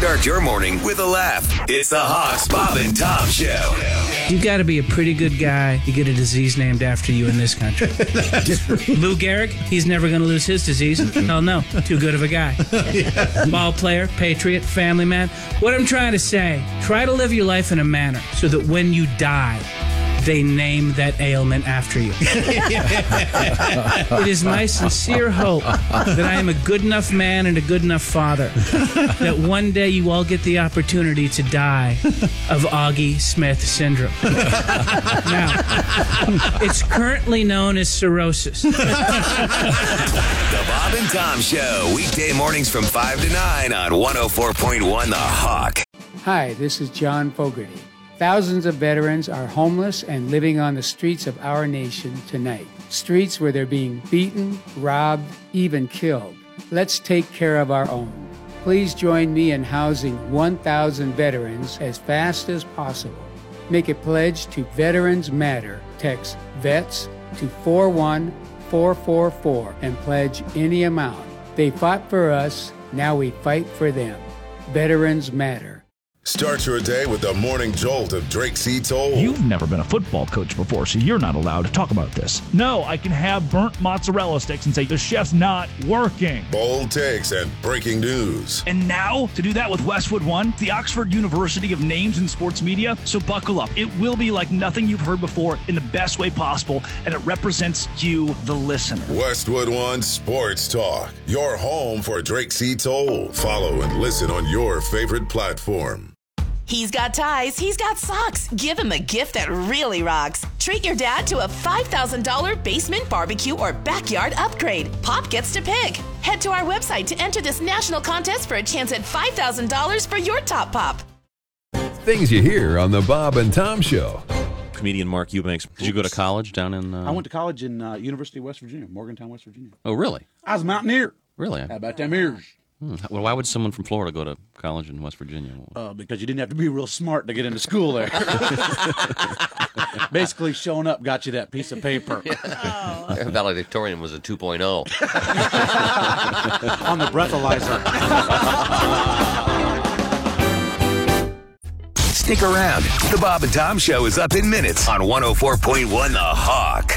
Start your morning with a laugh. It's the Hawks, Bob and Tom Show. You got to be a pretty good guy to get a disease named after you in this country. Lou Gehrig, he's never going to lose his disease. Hell no, too good of a guy. Ball player, patriot, family man. What I'm trying to say, try to live your life in a manner so that when you die, they name that ailment after you. It is my sincere hope that I am a good enough man and a good enough father that one day you all get the opportunity to die of Augie Smith syndrome. Now, it's currently known as cirrhosis. The Bob and Tom Show, weekday mornings from 5 to 9 on 104.1 The Hawk. Hi, this is John Fogerty. Thousands of veterans are homeless and living on the streets of our nation tonight. Streets where they're being beaten, robbed, even killed. Let's take care of our own. Please join me in housing 1,000 veterans as fast as possible. Make a pledge to Veterans Matter. Text VETS to 41444 and pledge any amount. They fought for us, now we fight for them. Veterans Matter. Start your day with the morning jolt of Drake C. Toll. You've never been a football coach before, so you're not allowed to talk about this. No, I can have burnt mozzarella sticks and say the chef's not working. Bold takes and breaking news. And now, to do that with Westwood One, the Oxford University of names in sports media, so buckle up. It will be like nothing you've heard before in the best way possible, and it represents you, the listener. Westwood One Sports Talk, your home for Drake C. Toll. Follow and listen on your favorite platform. He's got ties, he's got socks. Give him a gift that really rocks. Treat your dad to a $5,000 basement barbecue or backyard upgrade. Pop gets to pick. Head to our website to enter this national contest for a chance at $5,000 for your top pop. Things you hear on the Bob and Tom Show. Comedian Mark Eubanks. Did you go to college down in... I went to college in University of West Virginia, Morgantown, West Virginia. Oh, really? I was a mountaineer. Really? How about them ears? Well, why would someone from Florida go to college in West Virginia? Because you didn't have to be real smart to get into school there. Basically, showing up got you that piece of paper. Valedictorian was a 2.0. On the breathalyzer. Stick around. The Bob and Tom Show is up in minutes on 104.1 The Hawk.